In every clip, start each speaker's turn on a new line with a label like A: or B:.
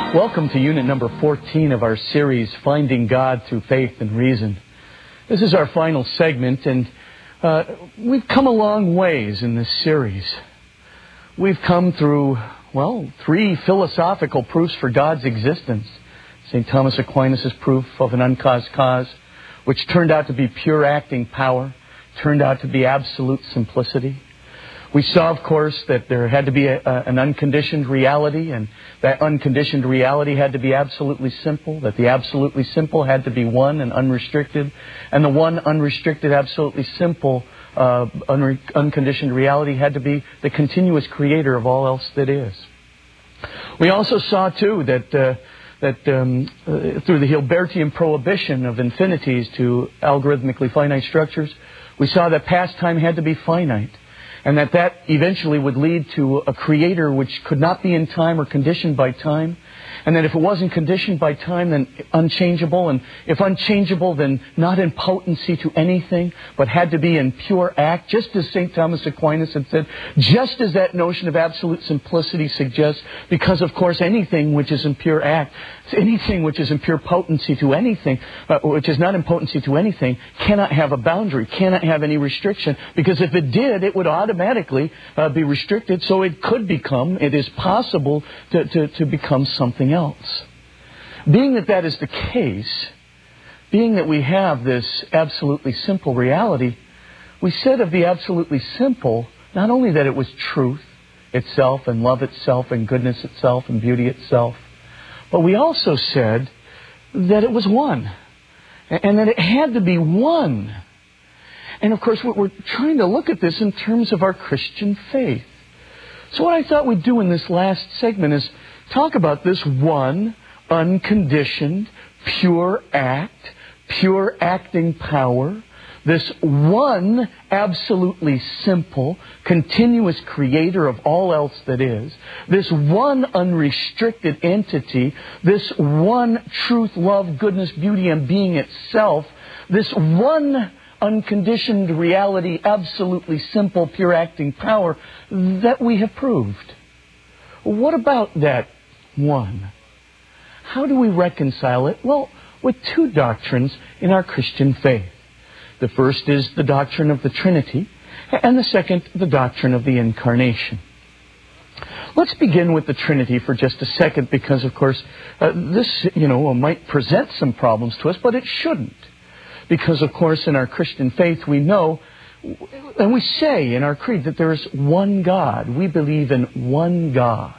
A: Welcome to unit number 14 of our series, Finding God Through Faith and Reason. This is our final segment, and we've come a long ways in this series. We've come through, three philosophical proofs for God's existence. St. Thomas Aquinas' proof of an uncaused cause, which turned out to be pure acting power, turned out to be absolute simplicity. We saw, of course, that there had to be an unconditioned reality, and that unconditioned reality had to be absolutely simple, that the absolutely simple had to be one and unrestricted, and the one unrestricted, absolutely simple, unconditioned reality had to be the continuous creator of all else that is. We also saw, too, that through the Hilbertian prohibition of infinities to algorithmically finite structures, we saw that past time had to be finite. And that eventually would lead to a creator which could not be in time or conditioned by time. And that if it wasn't conditioned by time, then unchangeable. And if unchangeable, then not in potency to anything, but had to be in pure act. Just as St. Thomas Aquinas had said, just as that notion of absolute simplicity suggests, because of course anything which is in pure act, anything which is in pure potency to anything, which is not in potency to anything, cannot have a boundary, cannot have any restriction. Because if it did, it would automatically be restricted, so it is possible to become something else. Being that is the case, being that we have this absolutely simple reality, we said of the absolutely simple, not only that it was truth itself and love itself and goodness itself and beauty itself, but we also said that it was one, and that it had to be one. And of course, we're trying to look at this in terms of our Christian faith. So what I thought we'd do in this last segment is talk about this one, unconditioned, pure act, pure acting power, this one, absolutely simple, continuous creator of all else that is, this one unrestricted entity, this one truth, love, goodness, beauty, and being itself, this one unconditioned reality, absolutely simple, pure acting power that we have proved. What about that one? How do we reconcile it? Well, with two doctrines in our Christian faith. The first is the doctrine of the Trinity, and the second, the doctrine of the Incarnation. Let's begin with the Trinity for just a second, because, of course, this, might present some problems to us, but it shouldn't. Because, of course, in our Christian faith, we know, and we say in our creed, that there is one God. We believe in one God.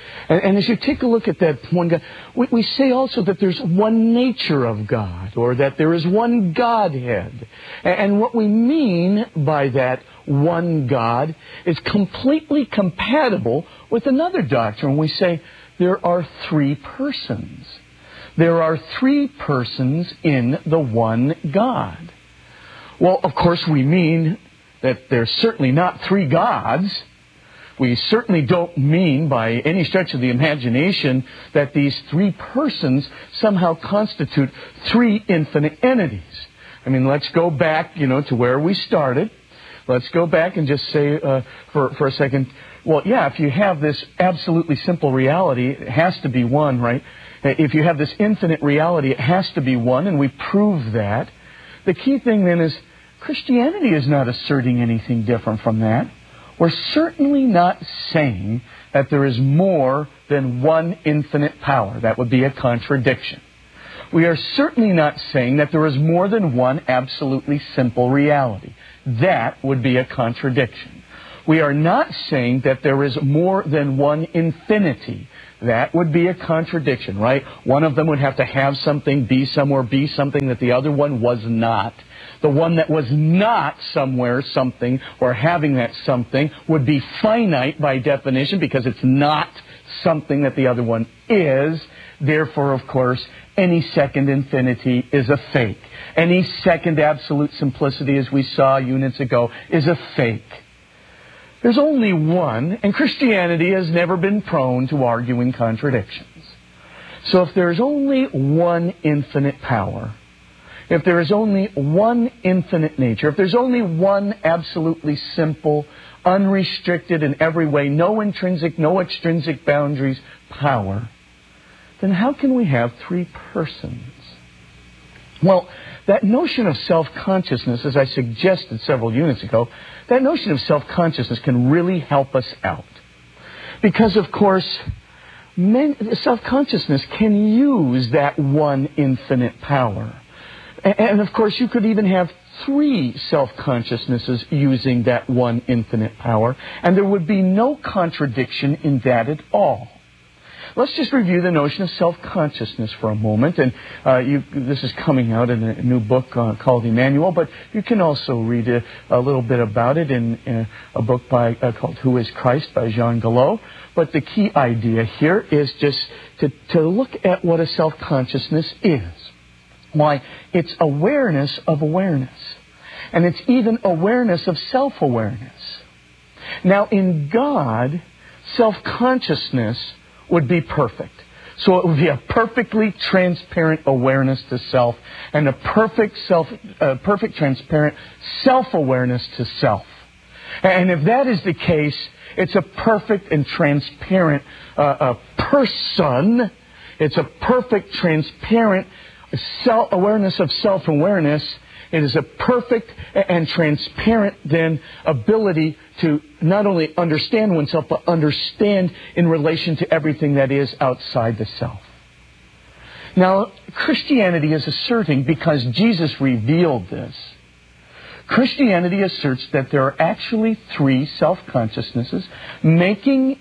A: And as you take a look at that one God, we say also that there's one nature of God, or that there is one Godhead. And what we mean by that one God is completely compatible with another doctrine. We say there are three persons. There are three persons in the one God. Well, of course, we mean that there's certainly not three gods. We certainly don't mean by any stretch of the imagination that these three persons somehow constitute three infinite entities. I mean, let's go back, to where we started. Let's go back and just say for a second, well, yeah, if you have this absolutely simple reality, it has to be one, right? If you have this infinite reality, it has to be one, and we prove that. The key thing then is Christianity is not asserting anything different from that. We're certainly not saying that there is more than one infinite power. That would be a contradiction. We are certainly not saying that there is more than one absolutely simple reality. That would be a contradiction. We are not saying that there is more than one infinity. That would be a contradiction, right? One of them would have to have something, be somewhere, be something that the other one was not. The one that was not somewhere, something, or having that something would be finite by definition because it's not something that the other one is. Therefore, of course, any second infinity is a fake. Any second absolute simplicity, as we saw units ago, is a fake. There's only one, and Christianity has never been prone to arguing contradictions. So if there's only one infinite power, if there is only one infinite nature, if there's only one absolutely simple, unrestricted in every way, no intrinsic, no extrinsic boundaries power, then how can we have three persons? Well, that notion of self-consciousness, as I suggested several units ago, that notion of self-consciousness can really help us out. Because, of course, self-consciousness can use that one infinite power. And, of course, you could even have three self-consciousnesses using that one infinite power, and there would be no contradiction in that at all. Let's just review the notion of self-consciousness for a moment. And this is coming out in a new book called Emmanuel, but you can also read a little bit about it in a book called Who is Christ by Jean Galot. But the key idea here is just to look at what a self-consciousness is. Why, it's awareness of awareness. And it's even awareness of self-awareness. Now, in God, self-consciousness would be perfect. So it would be a perfectly transparent awareness to self and a perfect transparent self-awareness to self. And if that is the case, it's a perfect and transparent person. It's a perfect, transparent awareness of self-awareness. It is a perfect and transparent, then, ability to not only understand oneself, but understand in relation to everything that is outside the self. Now, Christianity is asserting, because Jesus revealed this, Christianity asserts that there are actually three self-consciousnesses making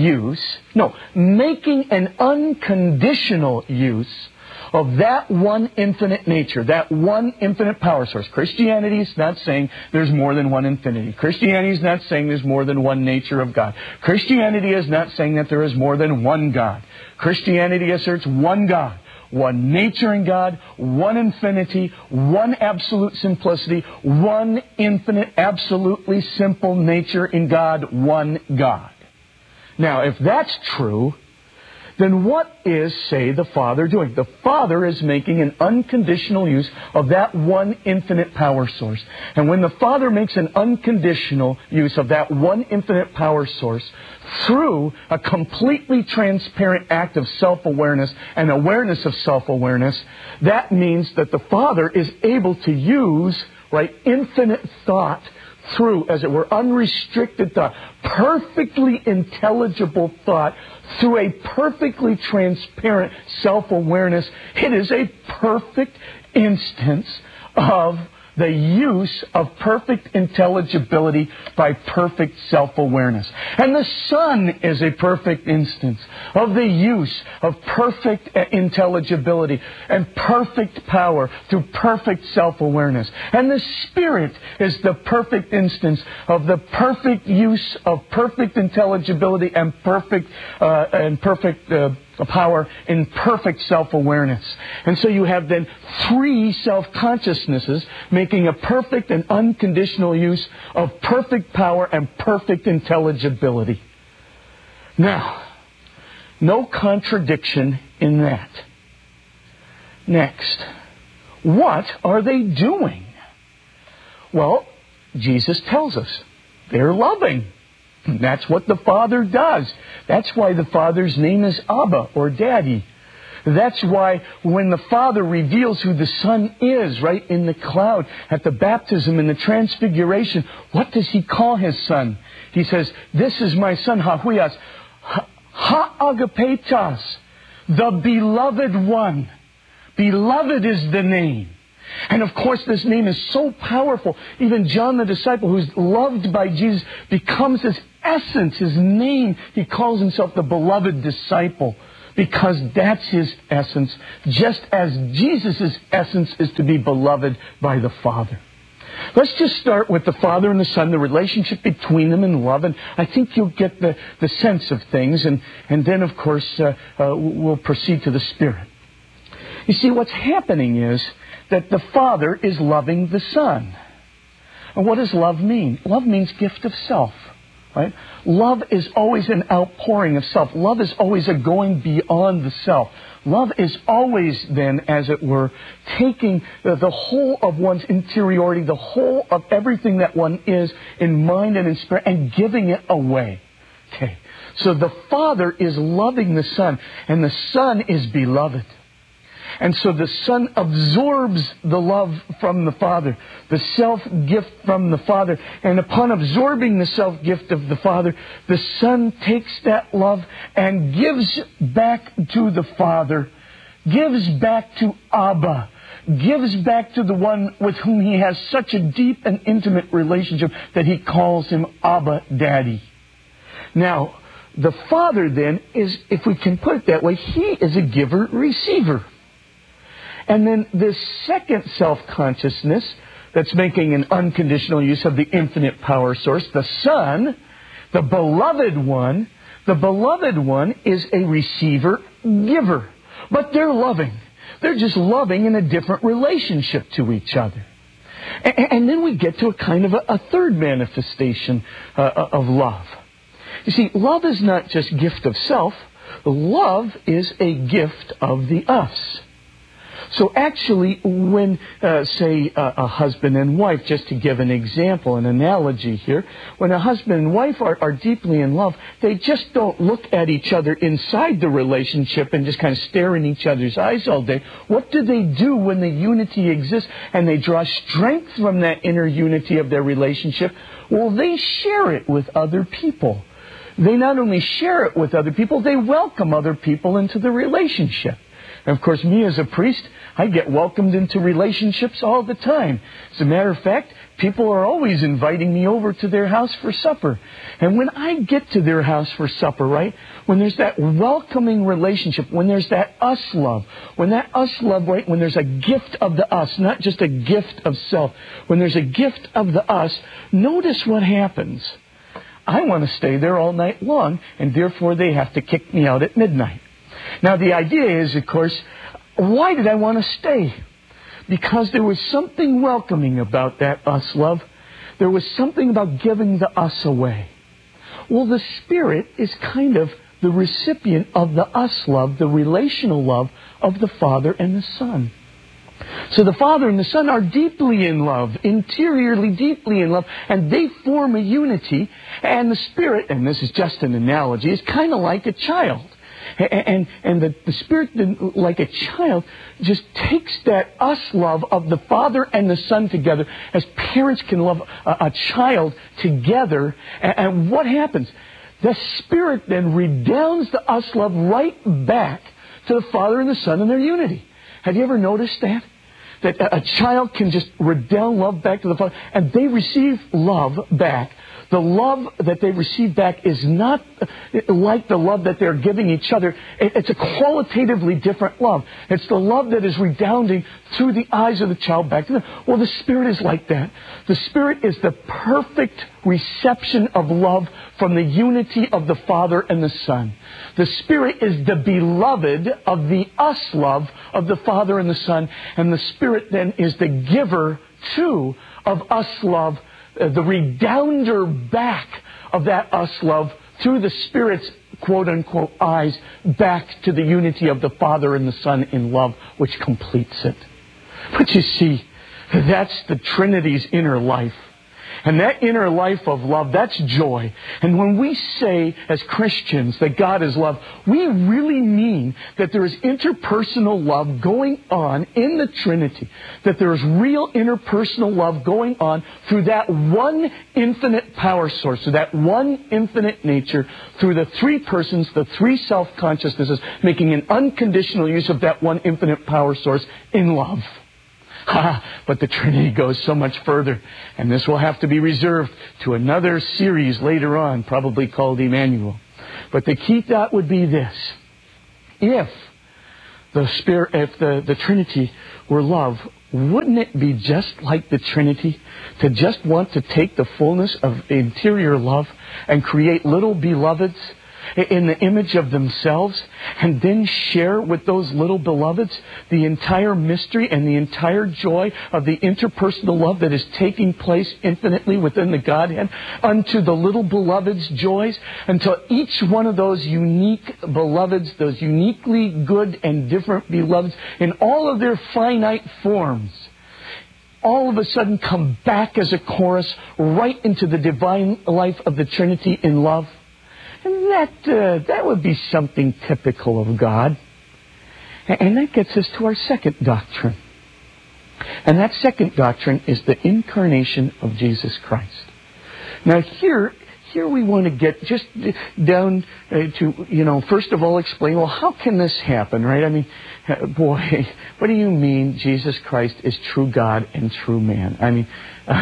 A: an unconditional use of that one infinite nature, that one infinite power source. Christianity is not saying there's more than one infinity. Christianity is not saying there's more than one nature of God. Christianity is not saying that there is more than one God. Christianity asserts one God, one nature in God, one infinity, one absolute simplicity, one infinite, absolutely simple nature in God, one God. Now, if that's true, then what is, say, the Father doing? The Father is making an unconditional use of that one infinite power source. And when the Father makes an unconditional use of that one infinite power source through a completely transparent act of self-awareness and awareness of self-awareness, that means that the Father is able to use, infinite thought through, as it were, unrestricted thought, perfectly intelligible thought, through a perfectly transparent self-awareness. It is a perfect instance of the use of perfect intelligibility by perfect self-awareness. And the Son is a perfect instance of the use of perfect intelligibility and perfect power through perfect self-awareness. And the Spirit is the perfect instance of the perfect use of perfect intelligibility and perfect power in perfect self-awareness. And so you have then three self-consciousnesses making a perfect and unconditional use of perfect power and perfect intelligibility. Now, no contradiction in that. Next, what are they doing? Well, Jesus tells us they're loving. That's what the Father does. That's why the Father's name is Abba, or Daddy. That's why when the Father reveals who the Son is, in the cloud, at the baptism and the transfiguration, what does He call His Son? He says, "This is my Son, Hahuias, Ha-agapetas, the beloved one." Beloved is the name. And of course, this name is so powerful. Even John the disciple, who's loved by Jesus, becomes his essence, his name. He calls himself the beloved disciple, because that's his essence, just as Jesus' essence is to be beloved by the Father. Let's just start with the Father and the Son, the relationship between them in love, and I think you'll get the sense of things, and then, of course, we'll proceed to the Spirit. You see, what's happening is that the Father is loving the Son. And what does love mean? Love means gift of self. Love is always an outpouring of self. Love is always a going beyond the self. Love is always, then, as it were, taking the whole of one's interiority, the whole of everything that one is in mind and in spirit, and giving it away. Okay. So the Father is loving the Son, and the Son is beloved. And so the Son absorbs the love from the Father, the self-gift from the Father. And upon absorbing the self-gift of the Father, the Son takes that love and gives back to the Father, gives back to Abba, gives back to the one with whom he has such a deep and intimate relationship that he calls him Abba, Daddy. Now, the Father then is, if we can put it that way, he is a giver-receiver. And then this second self-consciousness that's making an unconditional use of the infinite power source, the Son, the beloved one is a receiver-giver. But they're loving. They're just loving in a different relationship to each other. And then we get to a kind of a third manifestation of love. You see, love is not just gift of self. Love is a gift of the us. So actually, when, say, a husband and wife, just to give an example, an analogy here, when a husband and wife are deeply in love, they just don't look at each other inside the relationship and just kind of stare in each other's eyes all day. What do they do when the unity exists and they draw strength from that inner unity of their relationship? Well, they share it with other people. They not only share it with other people, they welcome other people into the relationship. And of course, me as a priest, I get welcomed into relationships all the time. As a matter of fact, people are always inviting me over to their house for supper. And when I get to their house for supper, right, when there's that welcoming relationship, when there's that us love, when there's a gift of the us, not just a gift of self, when there's a gift of the us, notice what happens. I want to stay there all night long, and therefore they have to kick me out at midnight. Now, the idea is, of course, why did I want to stay? Because there was something welcoming about that us love. There was something about giving the us away. Well, the Spirit is kind of the recipient of the us love, the relational love of the Father and the Son. So the Father and the Son are deeply in love, interiorly deeply in love, and they form a unity. And the Spirit, and this is just an analogy, is kind of like a child. And the Spirit, like a child, just takes that us love of the Father and the Son together, as parents can love a child together. And what happens? The Spirit then redounds the us love right back to the Father and the Son in their unity. Have you ever noticed that? That a child can just redound love back to the Father, and they receive love back. The love that they receive back is not like the love that they're giving each other. It's a qualitatively different love. It's the love that is redounding through the eyes of the child back to them. Well, the Spirit is like that. The Spirit is the perfect reception of love from the unity of the Father and the Son. The Spirit is the beloved of the us love of the Father and the Son. And the Spirit then is the giver, too, of us love, the redounder back of that us love through the Spirit's quote-unquote eyes back to the unity of the Father and the Son in love, which completes it. But you see, that's the Trinity's inner life. And that inner life of love, that's joy. And when we say as Christians that God is love, we really mean that there is interpersonal love going on in the Trinity. That there is real interpersonal love going on through that one infinite power source, through that one infinite nature, through the three persons, the three self-consciousnesses, making an unconditional use of that one infinite power source in love. But the Trinity goes so much further, and this will have to be reserved to another series later on, probably called Emmanuel. But the key thought would be this: if the Trinity were love, wouldn't it be just like the Trinity to just want to take the fullness of interior love and create little beloveds in the image of themselves, and then share with those little beloveds the entire mystery and the entire joy of the interpersonal love that is taking place infinitely within the Godhead unto the little beloveds' joys, until each one of those unique beloveds, those uniquely good and different beloveds in all of their finite forms, all of a sudden come back as a chorus right into the divine life of the Trinity in love. that would be something typical of God. And that gets us to our second doctrine. And that second doctrine is the incarnation of Jesus Christ. Now here we want to get just down to, first of all explain, well, how can this happen, right? I mean, boy, what do you mean Jesus Christ is true God and true man? I mean,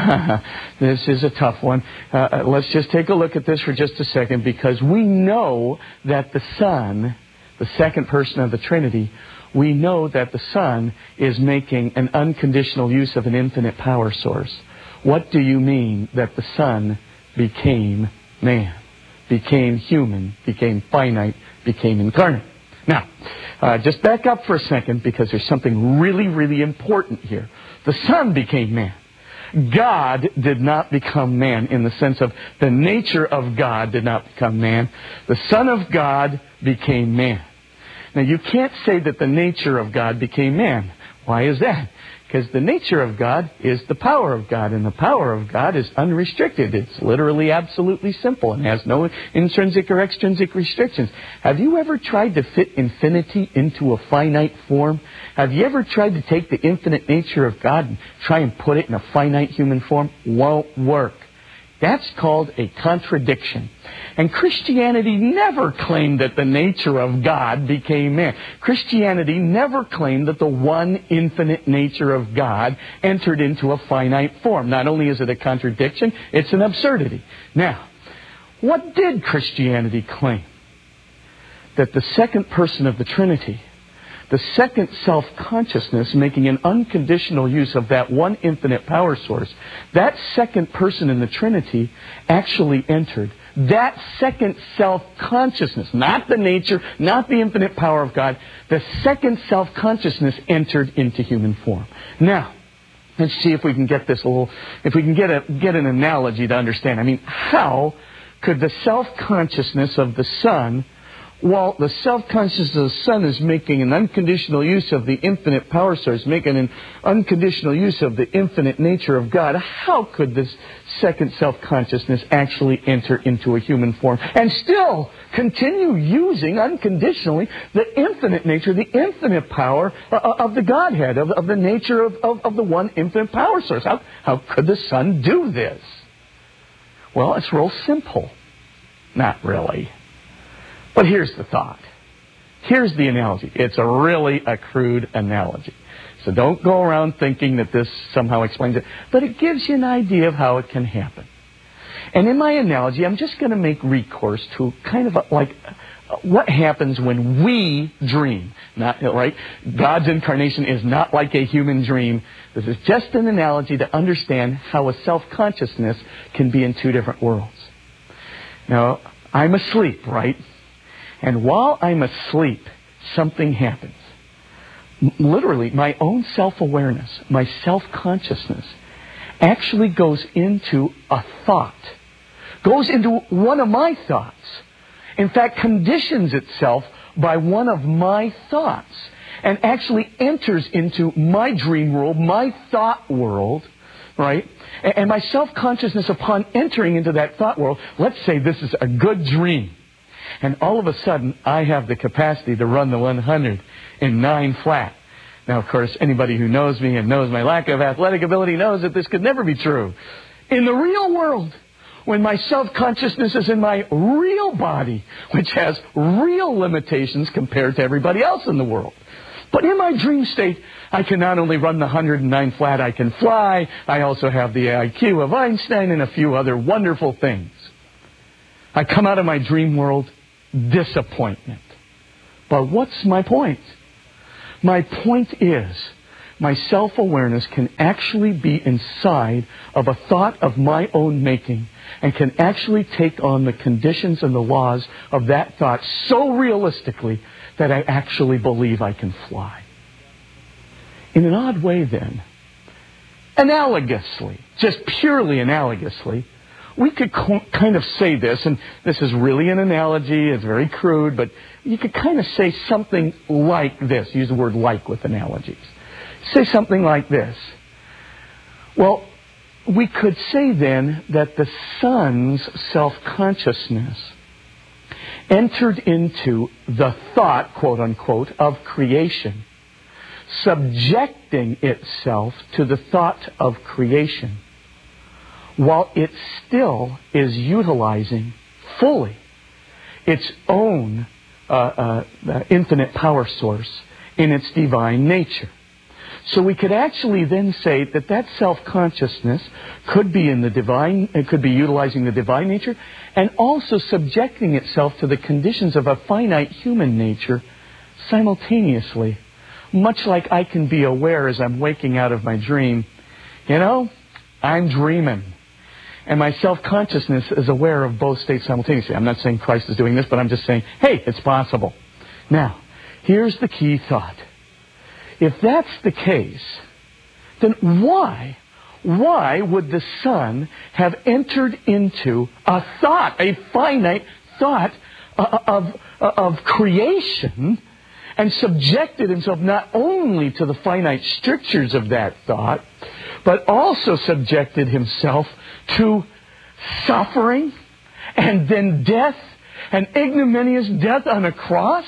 A: this is a tough one. Let's just take a look at this for just a second, because we know that the Son, the second person of the Trinity, we know that the Son is making an unconditional use of an infinite power source. What do you mean that the Son became man, became human, became finite, became incarnate? Now, just back up for a second, because there's something really, really important here. The Son became man. God did not become man in the sense of the nature of God did not become man. The Son of God became man. Now, you can't say that the nature of God became man. Why is that? Because the nature of God is the power of God, and the power of God is unrestricted. It's literally absolutely simple and has no intrinsic or extrinsic restrictions. Have you ever tried to fit infinity into a finite form? Have you ever tried to take the infinite nature of God and try and put it in a finite human form? Won't work. That's called a contradiction. And Christianity never claimed that the nature of God became man. Christianity never claimed that the one infinite nature of God entered into a finite form. Not only is it a contradiction, it's an absurdity. Now, what did Christianity claim? That the second person of the Trinity, the second self-consciousness, making an unconditional use of that one infinite power source, that second person in the Trinity actually entered. That second self-consciousness, not the nature, not the infinite power of God, the second self-consciousness entered into human form. Now, let's see if we can get this a little, if we can get an analogy to understand. I mean, how could the self-consciousness of the Son, while the self-consciousness of the Son is making an unconditional use of the infinite power source, making an unconditional use of the infinite nature of God, how could this second self-consciousness actually enter into a human form and still continue using unconditionally the infinite nature, the infinite power of the Godhead, of the nature of the one infinite power source? How could the Son do this? Well, it's real simple. Not really. But here's the thought. Here's the analogy. It's a crude analogy. So don't go around thinking that this somehow explains it. But it gives you an idea of how it can happen. And in my analogy, I'm just going to make recourse to kind of like what happens when we dream. Not right? God's incarnation is not like a human dream. This is just an analogy to understand how a self-consciousness can be in two different worlds. Now, I'm asleep, right? And while I'm asleep, something happens. Literally, my own self-awareness, my self-consciousness, actually goes into a thought. Goes into one of my thoughts. In fact, conditions itself by one of my thoughts. And actually enters into my dream world, my thought world, right? And my self-consciousness, upon entering into that thought world, let's say this is a good dream. And all of a sudden, I have the capacity to run the 100 in 9 flat. Now, of course, anybody who knows me and knows my lack of athletic ability knows that this could never be true. In the real world, when my self-consciousness is in my real body, which has real limitations compared to everybody else in the world. But in my dream state, I can not only run the 109 flat, I can fly. I also have the IQ of Einstein and a few other wonderful things. I come out of my dream world, disappointment. But what's my point? My point is, my self-awareness can actually be inside of a thought of my own making and can actually take on the conditions and the laws of that thought so realistically that I actually believe I can fly. In an odd way then, analogously, just purely analogously, we could kind of say this, and this is really an analogy, it's very crude, but you could kind of say something like this. Use the word like with analogies. Say something like this. Well, we could say then that the Son's self-consciousness entered into the thought, quote unquote, of creation, subjecting itself to the thought of creation, while it still is utilizing fully its own infinite power source in its divine nature. So we could actually then say that that self-consciousness could be in the divine, it could be utilizing the divine nature, and also subjecting itself to the conditions of a finite human nature simultaneously. Much like I can be aware as I'm waking out of my dream, I'm dreaming. And my self-consciousness is aware of both states simultaneously. I'm not saying Christ is doing this, but I'm just saying, hey, it's possible. Now, here's the key thought. If that's the case, then why would the Son have entered into a thought, a finite thought of creation, and subjected himself not only to the finite strictures of that thought, but also subjected himself to suffering and then death, and ignominious death on a cross?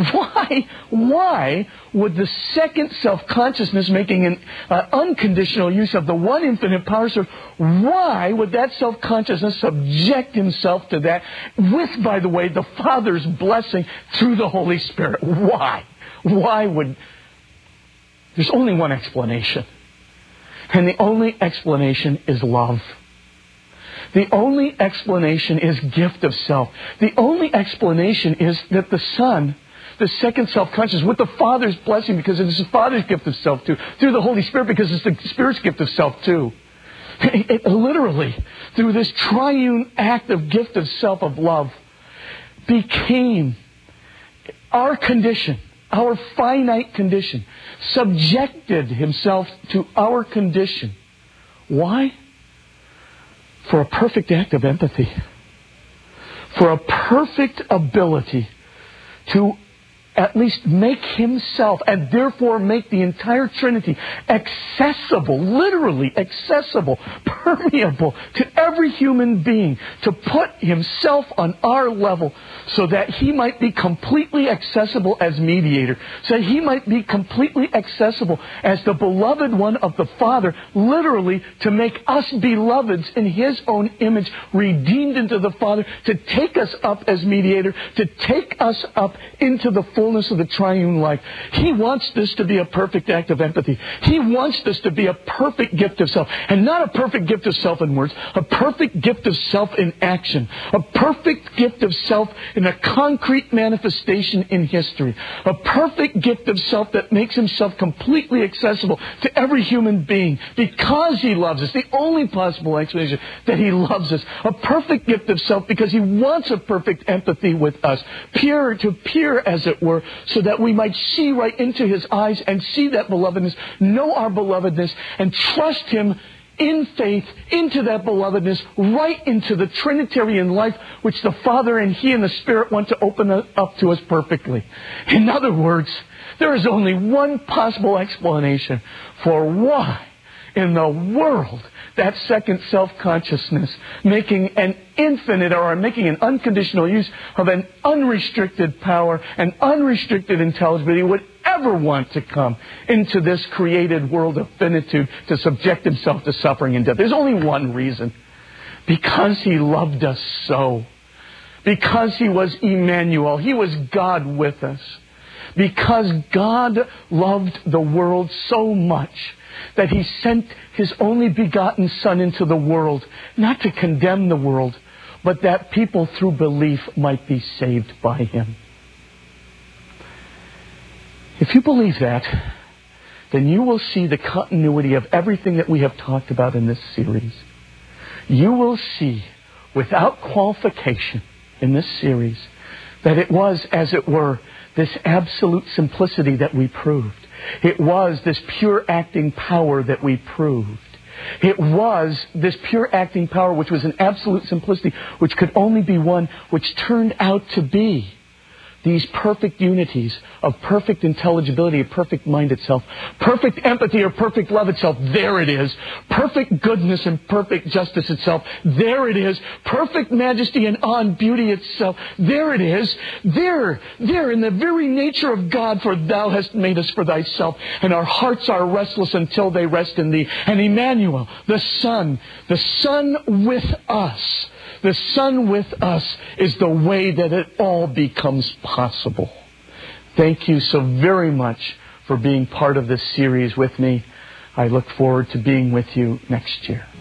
A: Why would the second self-consciousness, making an unconditional use of the one infinite power source, why would that self-consciousness subject himself to that with, by the way, the Father's blessing through the Holy Spirit? Why? There's only one explanation. And the only explanation is love. The only explanation is gift of self. The only explanation is that the Son, the second self-conscious, with the Father's blessing, because it is the Father's gift of self too, through the Holy Spirit, because it's the Spirit's gift of self too. It literally, through this triune act of gift of self, of love, became our condition, our finite condition, subjected himself to our condition. Why? For a perfect act of empathy. For a perfect ability to at least make himself, and therefore make the entire Trinity accessible, literally accessible, permeable to every human being, to put himself on our level so that he might be completely accessible as mediator, so that he might be completely accessible as the beloved one of the Father, literally to make us beloveds in his own image, redeemed into the Father, to take us up as mediator, to take us up into the fullness of the triune life. He wants this to be a perfect act of empathy. He wants this to be a perfect gift of self. And not a perfect gift of self in words, a perfect gift of self in action. A perfect gift of self in a concrete manifestation in history. A perfect gift of self that makes himself completely accessible to every human being because he loves us. The only possible explanation that he loves us. A perfect gift of self because he wants a perfect empathy with us. Peer to peer, as it were, so that we might see right into his eyes and see that belovedness, know our belovedness, and trust him in faith into that belovedness, right into the Trinitarian life which the Father and he and the Spirit want to open up to us perfectly. In other words, there is only one possible explanation for why in the world that second self-consciousness, making an infinite or making an unconditional use of an unrestricted power and unrestricted intelligibility, would ever want to come into this created world of finitude to subject himself to suffering and death. There's only one reason. Because he loved us so. Because he was Emmanuel. He was God with us. Because God loved the world so much that he sent his only begotten Son into the world, not to condemn the world, but that people through belief might be saved by him. If you believe that, then you will see the continuity of everything that we have talked about in this series. You will see, without qualification in this series, that it was, as it were, this absolute simplicity that we proved. It was this pure acting power that we proved. It was this pure acting power which was an absolute simplicity, which could only be one which turned out to be these perfect unities of perfect intelligibility, of perfect mind itself, perfect empathy or perfect love itself, there it is. Perfect goodness and perfect justice itself, there it is. Perfect majesty and awe and beauty itself, there it is. There in the very nature of God, for thou hast made us for thyself, and our hearts are restless until they rest in thee. And Emmanuel, the Son with us. The Son with us is the way that it all becomes possible. Thank you so very much for being part of this series with me. I look forward to being with you next year.